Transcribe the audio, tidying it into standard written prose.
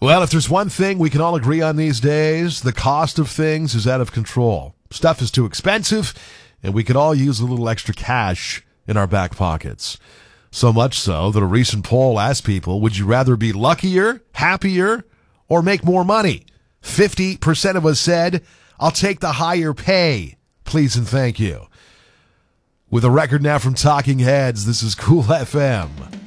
Well, if there's one thing we can all agree on these days, the cost of things is out of control. Stuff is too expensive, and we could all use a little extra cash in our back pockets. So much so that a recent poll asked people, would you rather be luckier, happier, or make more money? 50% of us said, I'll take the higher pay, please and thank you. With a record now from Talking Heads, this is Cool FM.